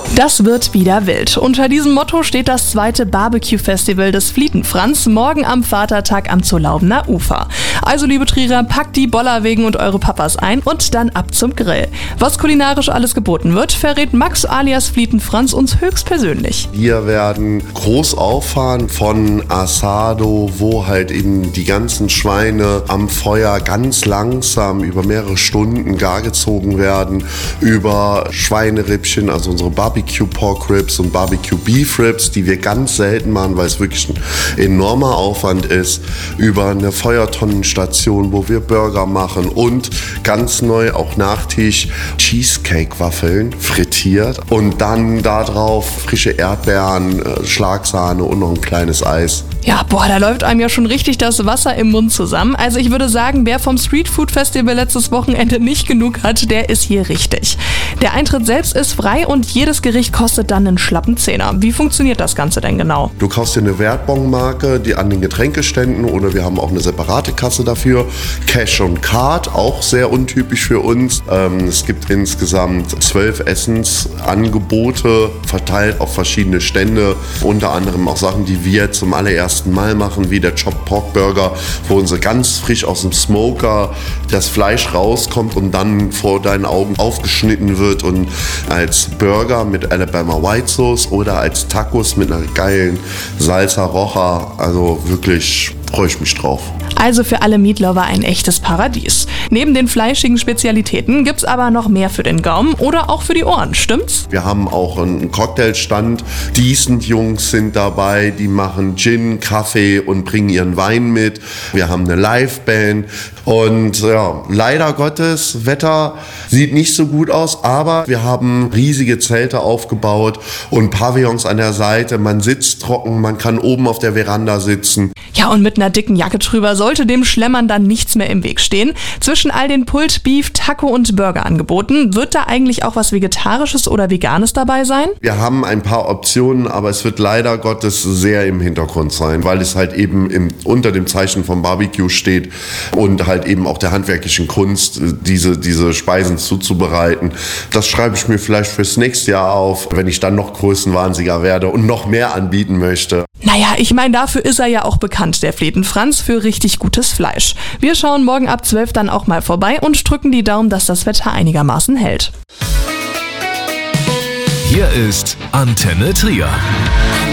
Das wird wieder wild. Unter diesem Motto steht das zweite Barbecue-Festival des Flietenfranz morgen am Vatertag am Zurlaubener Ufer. Also liebe Trierer, packt die Bollerwegen und eure Papas ein und dann ab zum Grill. Was kulinarisch alles geboten wird, verrät Max alias Flietenfranz uns höchstpersönlich. Wir werden groß auffahren von Asado, wo halt eben die ganzen Schweine am Feuer ganz langsam über mehrere Stunden gar gezogen werden, über Schweinerippchen, also unsere Barbecue Pork Ribs und Barbecue Beef Ribs, die wir ganz selten machen, weil es wirklich ein enormer Aufwand ist, über eine Feuertonnenstation, wo wir Burger machen und ganz neu auch Nachtisch Cheesecake-Waffeln frittiert und dann darauf frische Erdbeeren, Schlagsahne und noch ein kleines Eis. Ja, da läuft einem ja schon richtig das Wasser im Mund zusammen. Also ich würde sagen, wer vom Street Food Festival letztes Wochenende nicht genug hat, der ist hier richtig. Der Eintritt selbst ist frei und jedes Gericht kostet dann einen schlappen Zehner. Wie funktioniert das Ganze denn genau? Du kaufst dir eine Wertbonmarke, die an den Getränkeständen, oder wir haben auch eine separate Kasse dafür. Cash und Card, auch sehr untypisch für uns. Es gibt insgesamt 12 Essensangebote, verteilt auf verschiedene Stände. Unter anderem auch Sachen, die wir zum allerersten Mal machen, wie der Chopped Pork Burger, wo uns ganz frisch aus dem Smoker das Fleisch rauskommt und dann vor deinen Augen aufgeschnitten wird und als Burger mit Alabama White Sauce oder als Tacos mit einer geilen Salsa Roja. Also wirklich freue ich mich drauf. Also für alle Meatlover ein echtes Paradies. Neben den fleischigen Spezialitäten gibt's aber noch mehr für den Gaumen oder auch für die Ohren, stimmt's? Wir haben auch einen Cocktailstand. Decent Jungs sind dabei, die machen Gin, Kaffee und bringen ihren Wein mit. Wir haben eine Liveband und ja, leider Gottes, Wetter sieht nicht so gut aus, aber wir haben riesige Zelte aufgebaut und Pavillons an der Seite. Man sitzt trocken, man kann oben auf der Veranda sitzen. Ja, und mit einer dicken Jacke drüber sollte dem Schlemmern dann nichts mehr im Weg stehen. Zwischen all den Pulled Beef, Taco und Burgerangeboten, wird da eigentlich auch was Vegetarisches oder Veganes dabei sein? Wir haben ein paar Optionen, aber es wird leider Gottes sehr im Hintergrund sein, weil es halt eben unter dem Zeichen vom Barbecue steht und halt eben auch der handwerklichen Kunst, diese Speisen zuzubereiten. Das schreibe ich mir vielleicht fürs nächste Jahr auf, wenn ich dann noch größenwahnsinniger werde und noch mehr anbieten möchte. Naja, ich meine, dafür ist er ja auch bekannt, der Flietenfranz, für richtig gutes Fleisch. Wir schauen morgen ab 12 dann auch mal vorbei und drücken die Daumen, dass das Wetter einigermaßen hält. Hier ist Antenne Trier.